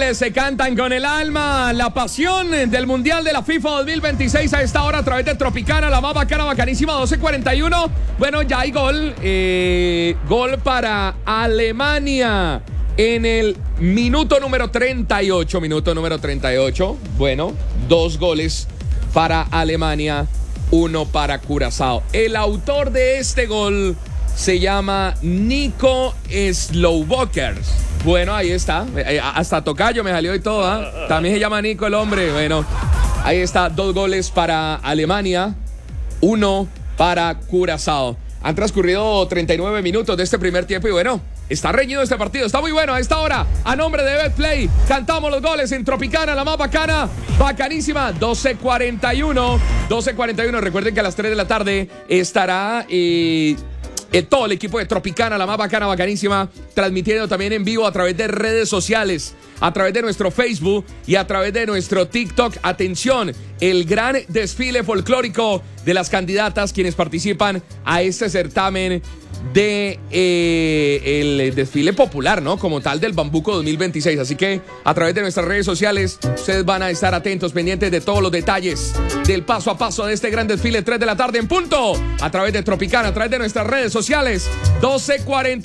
goles se cantan con el alma. La pasión del Mundial de la FIFA 2026 a esta hora a través de Tropicana, la más bacana, bacanísima, 12:41. Bueno, ya hay gol. Gol para Alemania en el minuto número 38. Bueno, 2 goles para Alemania, 1 para Curazao. El autor de este gol se llama Nico Slowbokers. Bueno, ahí está. Hasta tocayo me salió y todo, ¿eh? También se llama Nico el hombre. Bueno, ahí está. 2 goles para Alemania, 1 para Curazao. Han transcurrido 39 minutos de este primer tiempo y bueno, está reñido este partido. Está muy bueno a esta hora. A nombre de Betplay, cantamos los goles en Tropicana, la más bacana, bacanísima. 12:41. Recuerden que a las 3 de la tarde estará todo el equipo de Tropicana, la más bacana, bacanísima, transmitiendo también en vivo a través de redes sociales, a través de nuestro Facebook y a través de nuestro TikTok. Atención, el gran desfile folclórico de las candidatas quienes participan a este certamen de el desfile popular, ¿no? Como tal del Bambuco 2026. Así que a través de nuestras redes sociales ustedes van a estar atentos, pendientes de todos los detalles del paso a paso de este gran desfile, 3 de la tarde en punto, a través de Tropicana, a través de nuestras redes sociales. 12:40.